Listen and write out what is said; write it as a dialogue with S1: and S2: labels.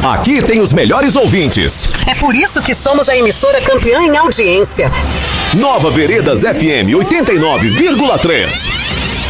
S1: Aqui tem os melhores ouvintes.
S2: É por isso que somos a emissora campeã em audiência.
S1: Nova Veredas FM 89,3.